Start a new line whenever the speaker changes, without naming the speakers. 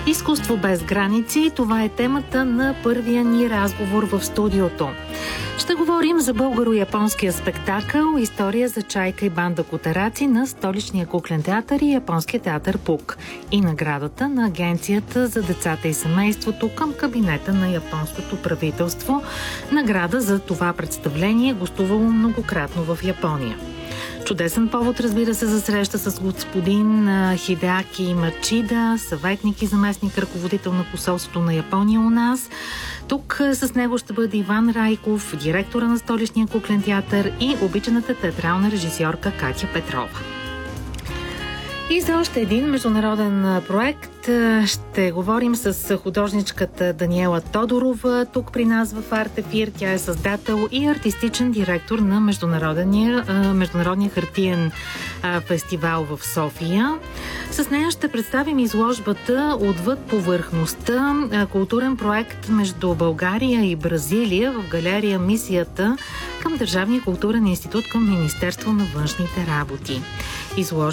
Изкуство без граници, това е темата на първия ни разговор в студиото. Ще говорим за българо-японския спектакъл "История за чайка и банда котараци" на Столичния куклен театър и Японския театър ПУК и наградата на Агенцията за децата и семейството към кабинета на японското правителство. Награда за това представление гостувало многократно в Япония. Чудесен повод, разбира се, за среща с господин Хидеаки Мачида, съветник и заместник ръководител на посолството на Япония у нас. Тук с него ще бъде Иван Райков, директора на Столичния куклен театър, и обичаната театрална режисьорка Катя Петрова. И за още един международен проект ще говорим с художничката Даниела Тодорова, тук при нас в Арт-Ефир. Тя е създател и артистичен директор на Международния хартиен фестивал в София. С нея ще представим изложбата "Отвъд повърхността", културен проект между България и Бразилия в галерия "Мисията" към Държавния културен институт към Министерство на външните работи.